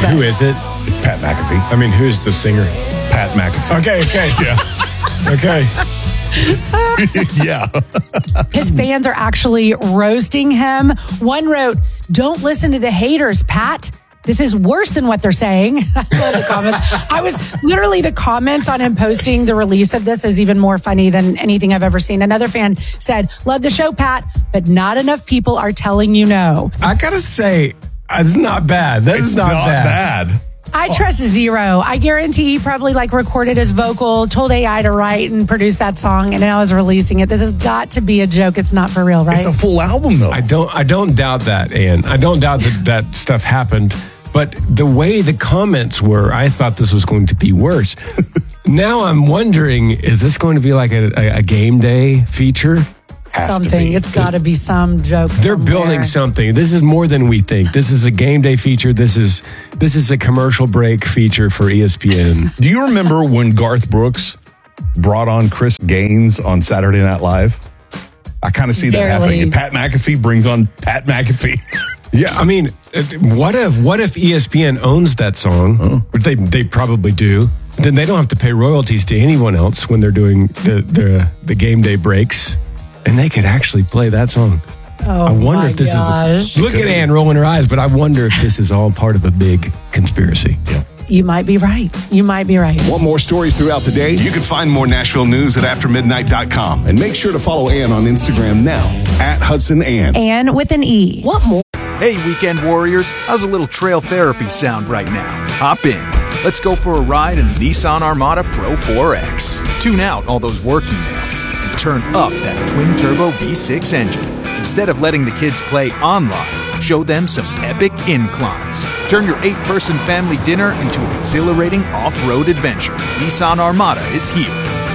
Who is it? It's Pat McAfee. I mean, who's the singer? Pat McAfee. Okay. Yeah. Okay. Yeah. His fans are actually roasting him. One wrote, "Don't listen to the haters, Pat. This is worse than what they're saying." That's one of the comments. The comments on him posting the release of this is even more funny than anything I've ever seen. Another fan said, "Love the show, Pat, but not enough people are telling you no." I gotta say, it's not bad. It's not bad. I trust zero. I guarantee he probably recorded his vocal, told AI to write and produce that song, and now is releasing it. This has got to be a joke. It's not for real, right? It's a full album, though. I don't doubt that, Ann. I don't doubt that stuff happened. But the way the comments were, I thought this was going to be worse. Now I'm wondering, is this going to be like a game day feature? Something. It's got to be some joke. They're building something. This is more than we think. This is a game day feature. This is a commercial break feature for ESPN. Do you remember when Garth Brooks brought on Chris Gaines on Saturday Night Live? I kind of see that happening. And Pat McAfee brings on Pat McAfee. Yeah, I mean, what if ESPN owns that song? Which they probably do. Then they don't have to pay royalties to anyone else when they're doing the game day breaks. And they could actually play that song. Oh, I wonder if this is... Look at Ann rolling her eyes, but I wonder if this is all part of a big conspiracy. Yeah. You might be right. Want more stories throughout the day? You can find more Nashville news at aftermidnight.com. And make sure to follow Ann on Instagram now, @HudsonAnn. Ann with an E. What more? Hey, weekend warriors. How's a little trail therapy sound right now? Hop in. Let's go for a ride in the Nissan Armada Pro 4X. Tune out all those work emails and turn up that twin-turbo V6 engine. Instead of letting the kids play online, show them some epic inclines. Turn your 8-person family dinner into an exhilarating off-road adventure. Nissan Armada is here.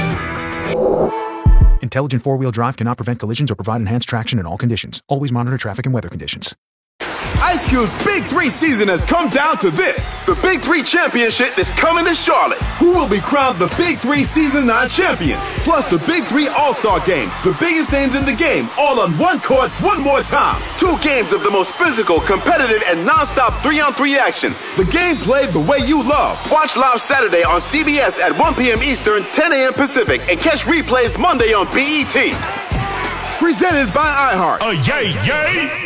Intelligent four-wheel drive cannot prevent collisions or provide enhanced traction in all conditions. Always monitor traffic and weather conditions. Ice Cube's Big 3 season has come down to this. The Big 3 Championship is coming to Charlotte. Who will be crowned the Big 3 Season 9 champion? Plus the Big 3 All-Star Game. The biggest names in the game, all on one court, one more time. 2 games of the most physical, competitive, and non-stop 3-on-3 action. The game played the way you love. Watch live Saturday on CBS at 1 p.m. Eastern, 10 a.m. Pacific, and catch replays Monday on BET. Presented by iHeart. Yay!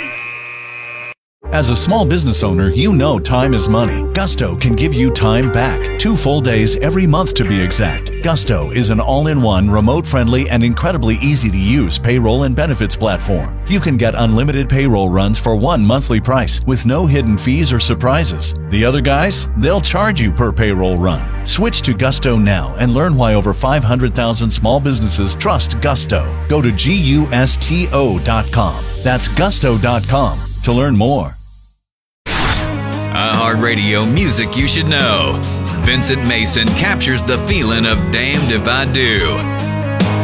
As a small business owner, you know time is money. Gusto can give you time back. 2 full days every month to be exact. Gusto is an all-in-one, remote-friendly, and incredibly easy-to-use payroll and benefits platform. You can get unlimited payroll runs for one monthly price with no hidden fees or surprises. The other guys, they'll charge you per payroll run. Switch to Gusto now and learn why over 500,000 small businesses trust Gusto. Go to GUSTO.com. That's Gusto.com to learn more. iHeartRadio music you should know. Vincent Mason captures the feeling of Damned If I Do.